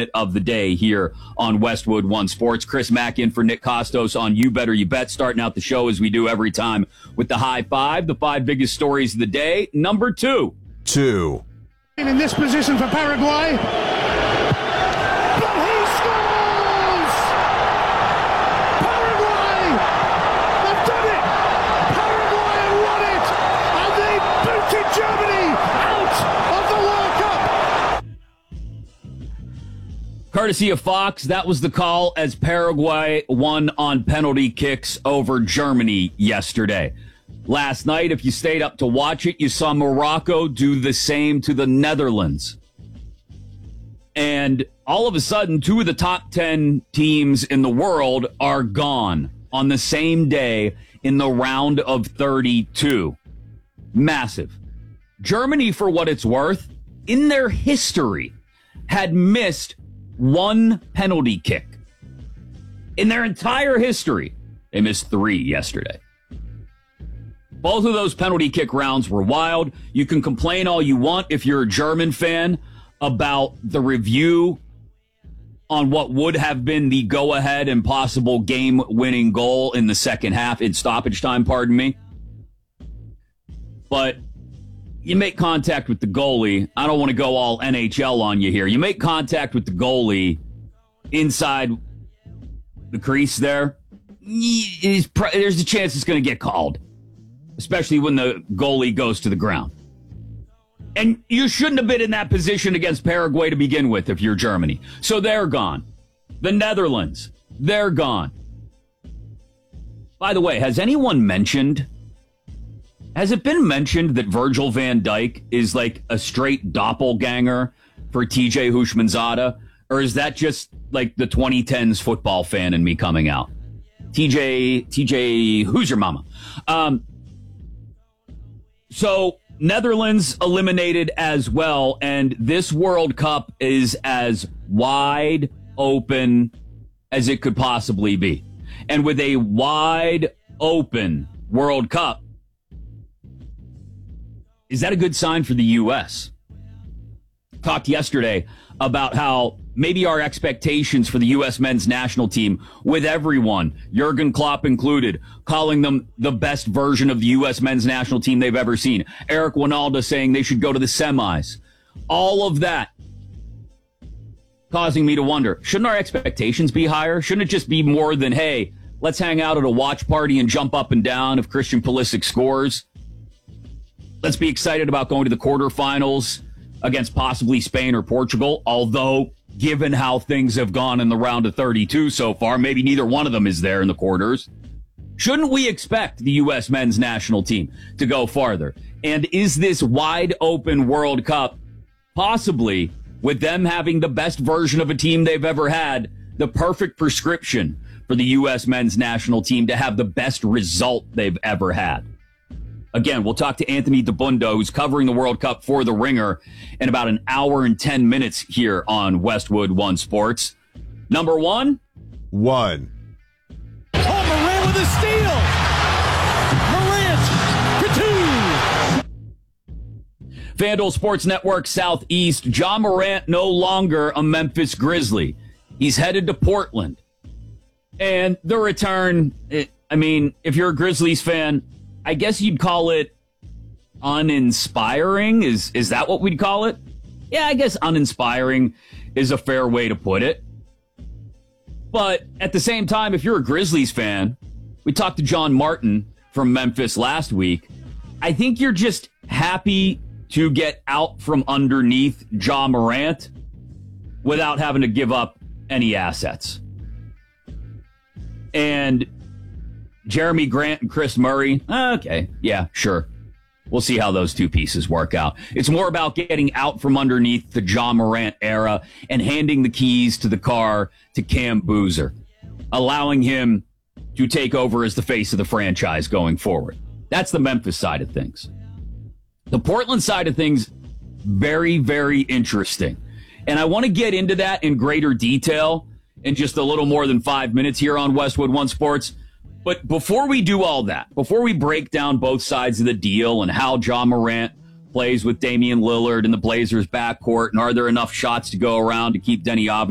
minute of the day here on Westwood One Sports. Chris Mack in for Nick Kostos on You Better You Bet, starting out the show as we do every time with the high five, the 5 biggest stories of the day. Number 2. In this position for Paraguay. But he scores! Paraguay! They've done it! Paraguay have won it! And they booted Germany out of the World Cup! Courtesy of Fox, that was the call as Paraguay won on penalty kicks over Germany yesterday. Last night, if you stayed up to watch it, you saw Morocco do the same to the Netherlands. And all of a sudden, 2 of the top 10 teams in the world are gone on the same day in the round of 32. Massive. Germany, for what it's worth, in their history, had missed 1 penalty kick. In their entire history, they missed 3 yesterday. Both of those penalty kick rounds were wild. You can complain all you want if you're a German fan about the review on what would have been the go-ahead and possible game-winning goal in the second half, in stoppage time, pardon me. But you make contact with the goalie. I don't want to go all NHL on you here. You make contact with the goalie inside the crease there, there's a chance it's going to get called, especially when the goalie goes to the ground. And you shouldn't have been in that position against Paraguay to begin with if you're Germany. So they're gone. The Netherlands, they're gone. By the way, has it been mentioned that Virgil van Dijk is like a straight doppelganger for TJ Houshmandzadeh? Or is that just like the 2010s football fan in me coming out? TJ, who's your mama? So Netherlands eliminated as well, and this World Cup is as wide open as it could possibly be. And with a wide open World Cup, is that a good sign for the U.S.? Talked yesterday about how maybe our expectations for the U.S. men's national team, with everyone, Jurgen Klopp included, calling them the best version of the U.S. men's national team they've ever seen. Eric Winalda saying they should go to the semis. All of that causing me to wonder, shouldn't our expectations be higher? Shouldn't it just be more than, hey, let's hang out at a watch party and jump up and down if Christian Pulisic scores? Let's be excited about going to the quarterfinals against possibly Spain or Portugal, although given how things have gone in the round of 32 so far, maybe neither one of them is there in the quarters. Shouldn't we expect the U.S. men's national team to go farther? And is this wide open World Cup possibly, with them having the best version of a team they've ever had, the perfect prescription for the U.S. men's national team to have the best result they've ever had? Again, we'll talk to Anthony DeBundo, who's covering the World Cup for The Ringer, in about an hour and 10 minutes here on Westwood One Sports. Number 1. Morant with a steal. Morant for 2. FanDuel Sports Network Southeast. Ja Morant no longer a Memphis Grizzly. He's headed to Portland. And the return, if you're a Grizzlies fan, I guess you'd call it uninspiring. Is that what we'd call it? Yeah, I guess uninspiring is a fair way to put it. But at the same time, if you're a Grizzlies fan, we talked to John Martin from Memphis last week. I think you're just happy to get out from underneath Ja Morant without having to give up any assets. And Jeremy Grant and Chris Murray, okay, yeah, sure. We'll see how those two pieces work out. It's more about getting out from underneath the Ja Morant era and handing the keys to the car to Cam Boozer, allowing him to take over as the face of the franchise going forward. That's the Memphis side of things. The Portland side of things, very, very interesting. And I want to get into that in greater detail in just a little more than 5 minutes here on Westwood One Sports. But before we do all that, before we break down both sides of the deal and how Ja Morant plays with Damian Lillard in the Blazers backcourt, and are there enough shots to go around to keep Denny